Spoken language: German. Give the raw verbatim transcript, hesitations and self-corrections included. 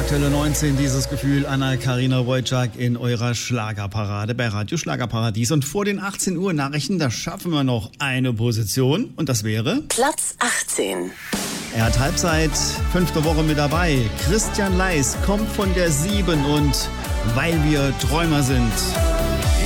Aktuelle neunzehn, dieses Gefühl, Anna-Karina Wojcik in eurer Schlagerparade bei Radio Schlagerparadies. Und vor den achtzehn Uhr Nachrichten, da schaffen wir noch eine Position. Und das wäre Platz achtzehn. Er hat Halbzeit, fünfte Woche mit dabei. Christian Leis kommt von der sieben und Weil wir Träumer sind.